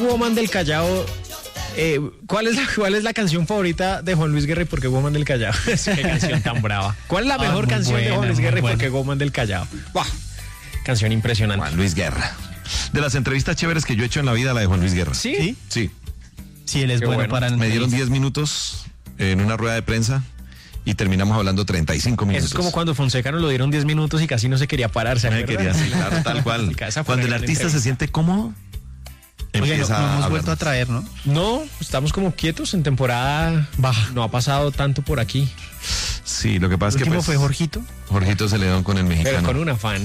Woman del Callao. ¿Cuál es la canción favorita de Juan Luis Guerra y por qué Woman del Callao? Qué canción tan brava. ¿Cuál es la mejor canción de Juan Luis Guerra y por qué Woman del Callao? ¡Buah! Canción impresionante. Juan Luis Guerra. De las entrevistas chéveres que yo he hecho en la vida, la de Juan Luis Guerra. ¿Sí? Sí. Sí, él es bueno para... Me dieron 10 minutos en una rueda de prensa y terminamos hablando 35 minutos. Eso es como cuando Fonseca nos lo dieron 10 minutos y casi no se quería parar. No me quería citar, tal cual. Cuando el artista se siente cómodo, empieza no hemos a vuelto a traer, ¿no? No, estamos como quietos en temporada baja. No ha pasado tanto por aquí. Sí, lo que pasa es que ¿Último fue Jorgito? Jorgito Celedón con el mexicano. Pero con un afán.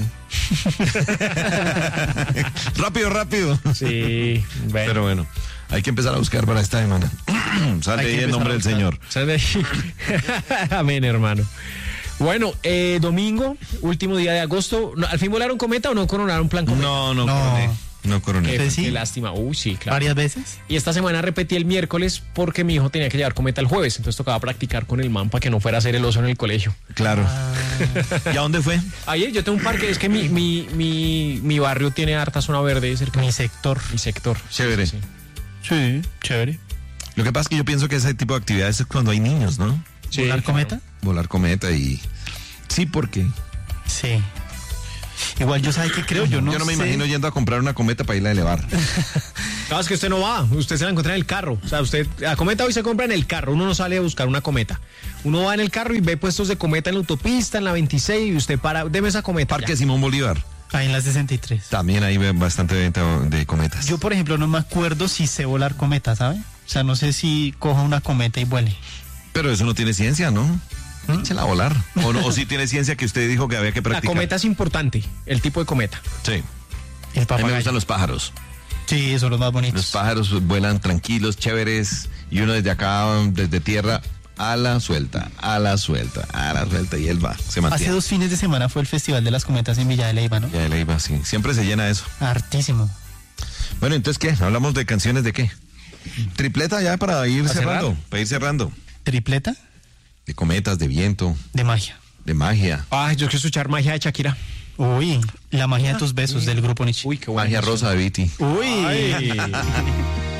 Rápido. Sí, bueno. Pero bueno, hay que empezar a buscar para esta semana. Sale ahí el nombre del Señor. Sale ahí. Amén, hermano. Bueno, domingo, último día de agosto. ¿Al fin volaron cometa o no coronaron plan cometa? No coroné. ¿Sí? Qué lástima. Sí, claro. ¿Varias veces? Y esta semana repetí el miércoles porque mi hijo tenía que llevar cometa el jueves, entonces tocaba practicar con el man para que no fuera a hacer el oso en el colegio. Claro. ¿Y a dónde fue? Ahí yo tengo un parque, es que mi barrio tiene harta zona verde cerca. Mi sector. Chévere. Sí, chévere. Lo que pasa es que yo pienso que ese tipo de actividades es cuando hay niños, ¿no? Sí, ¿Volar claro. cometa? Volar cometa y... Sí, porque Sí. Igual yo sabe que creo, yo no me sé. imagino yendo a comprar una cometa para irla a elevar. Claro, es que usted no va, usted se la encuentra en el carro. O sea, la cometa hoy se compra en el carro, uno no sale a buscar una cometa. Uno va en el carro y ve puestos de cometa en la autopista, en la 26, y usted para, deme esa cometa. Parque ya. Simón Bolívar. Ahí en la 63. También hay bastante venta de cometas. Yo, por ejemplo, no me acuerdo si sé volar cometa, ¿sabe? O sea, no sé si cojo una cometa y vuele. Pero eso no tiene ciencia, ¿no? Échela a volar. O sí tiene ciencia que usted dijo que había que La practicar. cometa es importante, el tipo de cometa. Sí. El A mí me papagayo. gustan los pájaros. Sí, son los más bonitos. Los pájaros vuelan tranquilos, chéveres, y uno desde acá, desde tierra, ala suelta, y él va, se Hace mantiene. 2 fines de semana fue el Festival de las Cometas en Villa de Leyva, ¿no? Ya él iba, sí. Siempre se llena eso. Hartísimo. Bueno, entonces, ¿qué? ¿Hablamos de canciones de qué? Tripleta ya para ir ¿Para cerrando. cerrar? Para ir cerrando. ¿Tripleta? De cometas, de viento, De magia. de magia. Ay, yo quiero escuchar magia de Shakira. Uy, la magia de tus besos del grupo Nietzsche. Uy, qué buena Magia canción. rosa de Viti. Uy. Ay.